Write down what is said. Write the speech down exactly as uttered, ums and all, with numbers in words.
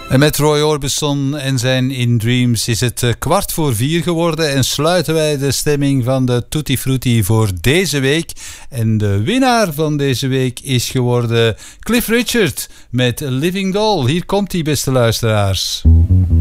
En met Roy Orbison en zijn In Dreams is het kwart voor vier geworden en sluiten wij de stemming van de Tutti Frutti voor deze week. En de winnaar van deze week is geworden Cliff Richard met Living Doll. Hier komt hij, beste luisteraars.